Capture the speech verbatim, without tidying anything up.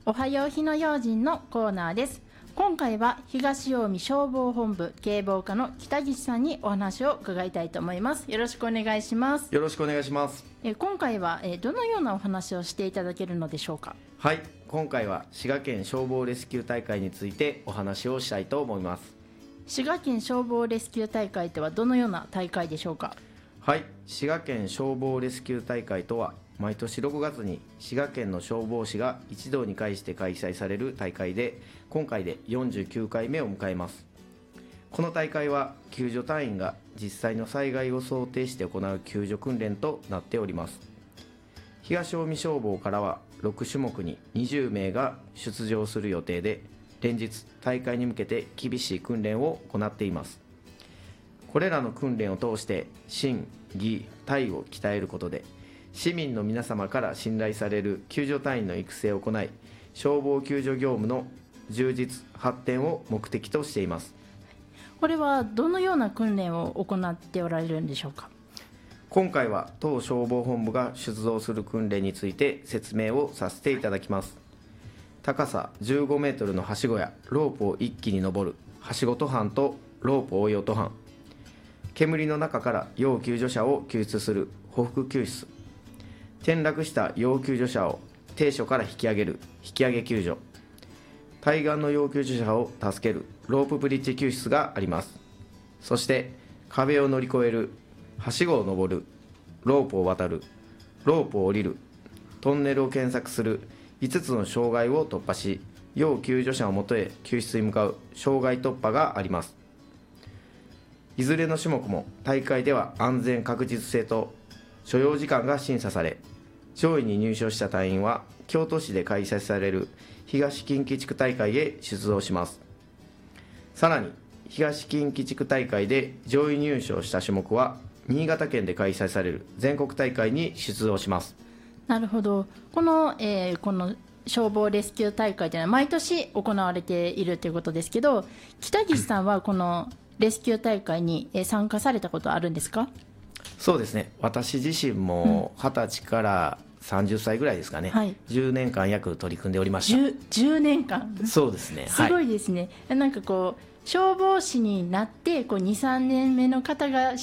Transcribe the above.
おはよう火の用心のコーナーです。今回は東近江消防本部警防課の北岸さんにお話を伺いたいと思います。よろしくお願いします。 よろしくお願いします。 え今回はえどのようなお話をしていただけるのでしょうか。 はい、今回は滋賀県消防レスキュー大会についてお話をしたいと思います。 滋賀県消防レスキュー大会とはどのような大会でしょうか。 はい、滋賀県消防レスキュー大会とは毎年ろくがつに滋賀県の消防士が一堂に会して開催される大会で、今回でよんじゅうきゅうかいめを迎えます。この大会は救助隊員が実際の災害を想定して行う救助訓練となっております。東近江消防からはろくしゅもくににじゅうめいが出場する予定で、連日大会に向けて厳しい訓練を行っています。これらの訓練を通して心技体を鍛えることで、市民の皆様から信頼される救助隊員の育成を行い、消防救助業務の充実発展を目的としています。 これはどのような訓練を行っておられるんでしょうか。 今回は当消防本部が出動する訓練について説明をさせていただきます。高さじゅうごメートルのはしごやロープを一気に登るはしご登攀とロープ応用登攀、煙の中から要救助者を救出する匍匐救出、転落した要救助者を低所から引き上げる引き上げ救助、対岸の要救助者を助けるロープブリッジ救出があります。そして壁を乗り越えるはしごを登るロープを渡るロープを降りるトンネルを検索するいつつの障害を突破し、要救助者をもとへ救出に向かう障害突破があります。いずれの種目も大会では安全確実性と所要時間が審査され、上位に入賞した隊員は京都市で開催される東近畿地区大会へ出場します。さらに東近畿地区大会で上位入賞した種目は新潟県で開催される全国大会に出場します。 なるほど。この、えー、この消防レスキュー大会というのは毎年行われているということですけど、北岸さんはこのレスキュー大会に参加されたことあるんですか。 そうですね、私自身もはたちからさんじゅっさいぐらいですかね、はい、じゅうねんかん約取り組んでおりました。 10, じゅうねんかん。 そうですね、 すごいですね、はい、なんかこう消防士になってこうにさんねんめの方が